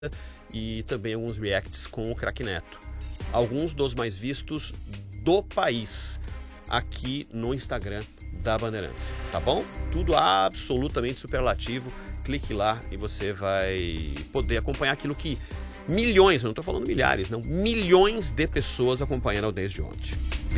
e também alguns reacts com o Craque Neto. Alguns dos mais vistos do país aqui no Instagram da Bandeirantes, tá bom? Tudo absolutamente superlativo. Clique lá e você vai poder acompanhar aquilo que milhões, não estou falando milhares, não, milhões de pessoas acompanharam desde ontem.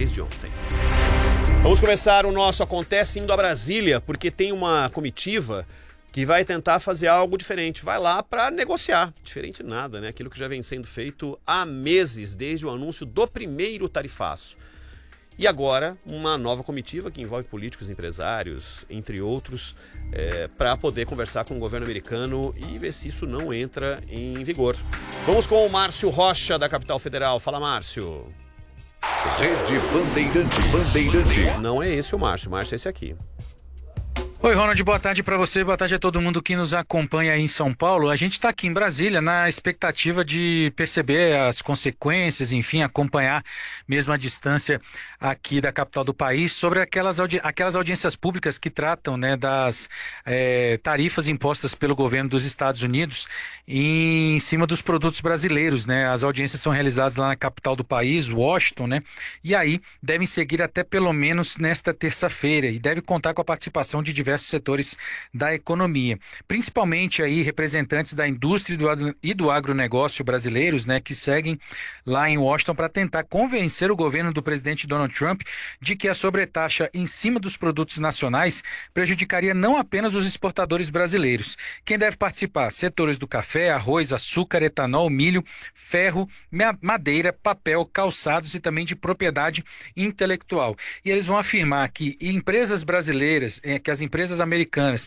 Vamos começar o nosso Acontece indo a Brasília, porque tem uma comitiva que vai tentar fazer algo diferente. Vai lá para negociar. Diferente nada, né? Aquilo que já vem sendo feito há meses, desde o anúncio do primeiro tarifaço. E agora, uma nova comitiva que envolve políticos, empresários, entre outros, para poder conversar com o governo americano e ver se isso não entra em vigor. Vamos com o Márcio Rocha, da Capital Federal. Fala, Márcio. Rede Bandeirantes. Não é esse o Márcio é esse aqui. Oi, Ronald, boa tarde para você, boa tarde a todo mundo que nos acompanha aí em São Paulo. A gente está aqui em Brasília na expectativa de perceber as consequências, enfim, acompanhar mesmo a distância aqui da capital do país sobre aquelas audiências públicas que tratam, né, das tarifas impostas pelo governo dos Estados Unidos em cima dos produtos brasileiros, né? As audiências são realizadas lá na capital do país, Washington, né? E aí devem seguir até pelo menos nesta terça-feira e deve contar com a participação de diversos setores da economia, principalmente aí representantes da indústria e do agronegócio brasileiros, né, que seguem lá em Washington para tentar convencer o governo do presidente Donald Trump de que a sobretaxa em cima dos produtos nacionais prejudicaria não apenas os exportadores brasileiros. Quem deve participar? Setores do café, arroz, açúcar, etanol, milho, ferro, madeira, papel, calçados e também de propriedade intelectual. E eles vão afirmar que empresas brasileiras, que as empresas americanas,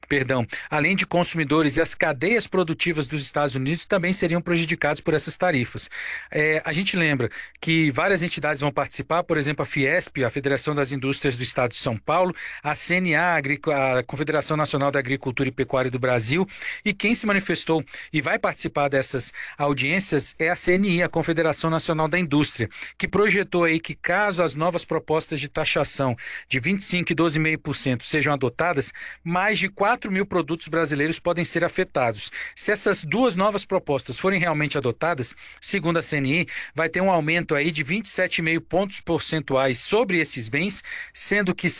além de consumidores e as cadeias produtivas dos Estados Unidos também seriam prejudicados por essas tarifas. A gente lembra que várias entidades vão participar, por exemplo, a Fiesp, a Federação das Indústrias do Estado de São Paulo, a CNA, a Confederação Nacional da Agricultura e Pecuária do Brasil, e quem se manifestou e vai participar dessas audiências é a CNI, a Confederação Nacional da Indústria, que projetou aí que caso as novas propostas de taxação de 25% e 12,5% sejam adotadas, mais de 4 mil produtos brasileiros podem ser afetados. Se essas duas novas propostas forem realmente adotadas, segundo a CNI, vai ter um aumento aí de 27,5 pontos percentuais sobre esses bens, sendo que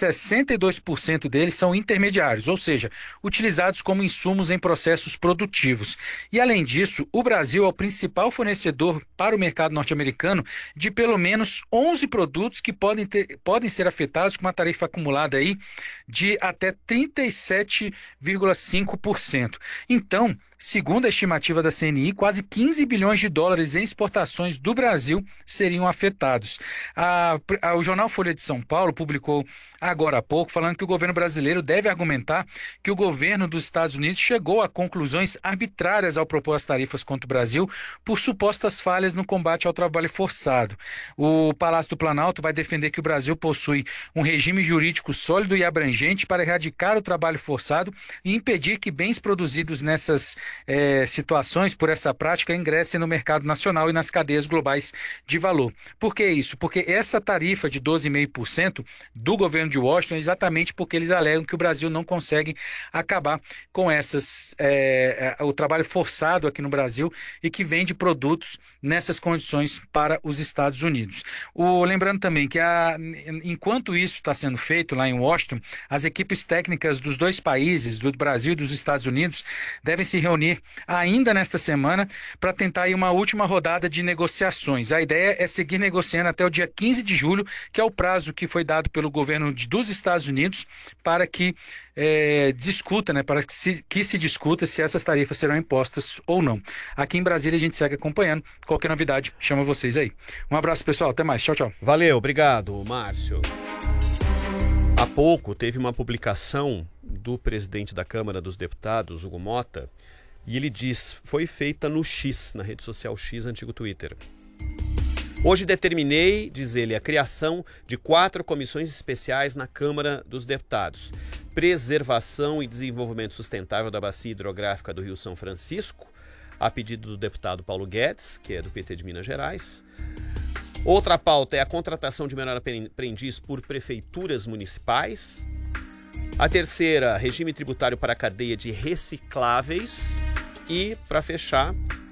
62% deles são intermediários, ou seja, utilizados como insumos em processos produtivos. E além disso, o Brasil é o principal fornecedor para o mercado norte-americano de pelo menos 11 produtos que podem ser afetados com uma tarifa acumulada aí de até 37,5%. Então, segundo a estimativa da CNI, quase 15 bilhões de dólares em exportações do Brasil seriam afetados. O jornal Folha de São Paulo publicou agora há pouco, falando que o governo brasileiro deve argumentar que o governo dos Estados Unidos chegou a conclusões arbitrárias ao propor as tarifas contra o Brasil por supostas falhas no combate ao trabalho forçado. O Palácio do Planalto vai defender que o Brasil possui um regime jurídico sólido e abrangente para erradicar o trabalho forçado e impedir que bens produzidos nessas situações por essa prática ingressem no mercado nacional e nas cadeias globais de valor. Por que isso? Porque essa tarifa de 12,5% do governo de Washington é exatamente porque eles alegam que o Brasil não consegue acabar com o trabalho forçado aqui no Brasil e que vende produtos nessas condições para os Estados Unidos. Lembrando também que enquanto isso está sendo feito lá em Washington, as equipes técnicas dos dois países, do Brasil e dos Estados Unidos, devem se reunir ainda nesta semana para tentar aí uma última rodada de negociações. A ideia é seguir negociando até o dia 15 de julho, que é o prazo que foi dado pelo governo dos Estados Unidos para que discuta, né, para que se discuta se essas tarifas serão impostas ou não. Aqui em Brasília a gente segue acompanhando. Qualquer novidade, chama vocês aí. Um abraço, pessoal. Até mais. Tchau, tchau. Valeu, obrigado, Márcio. Há pouco teve uma publicação do presidente da Câmara dos Deputados, Hugo Mota, e ele diz, foi feita no X, na rede social X, antigo Twitter. Hoje determinei, diz ele, a criação de 4 comissões especiais na Câmara dos Deputados. Preservação e Desenvolvimento Sustentável da Bacia Hidrográfica do Rio São Francisco, a pedido do deputado Paulo Guedes, que é do PT de Minas Gerais. Outra pauta é a contratação de menor aprendiz por prefeituras municipais. A terceira, regime tributário para a cadeia de recicláveis. E, para fechar,